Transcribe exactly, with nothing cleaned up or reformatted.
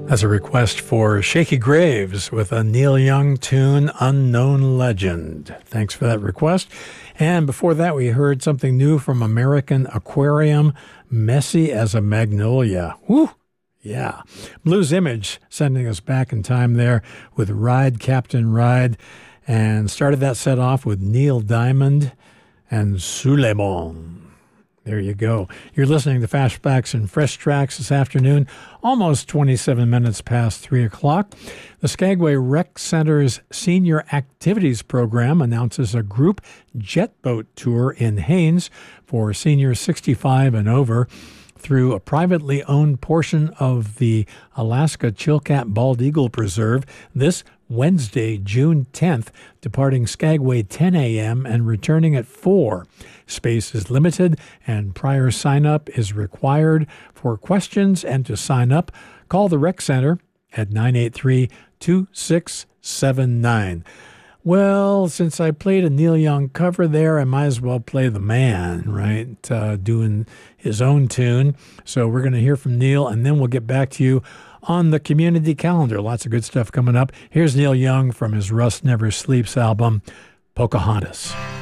As a request for Shaky Graves with a Neil Young tune, Unknown Legend. Thanks for that request. And before that, we heard something new from American Aquarium, Messy as a Magnolia. Woo! Yeah. Blues Image sending us back in time there with Ride, Captain Ride. And started that set off with Neil Diamond and Suleiman. There you go. You're listening to Flashbacks and Fresh Tracks this afternoon, almost twenty-seven minutes past three o'clock. The Skagway Rec Center's Senior Activities Program announces a group jet boat tour in Haines for seniors sixty-five and over through a privately owned portion of the Alaska Chilkat Bald Eagle Preserve this Wednesday, June tenth, departing Skagway ten a.m. and returning at four. Space is limited and prior sign-up is required. For questions and to sign up, call the Rec Center at nine eight three, two six seven nine. Well, since I played a Neil Young cover there, I might as well play the man, right, uh, doing his own tune. So we're going to hear from Neil, and then we'll get back to you on the community calendar. Lots of good stuff coming up. Here's Neil Young from his Rust Never Sleeps album, Pocahontas.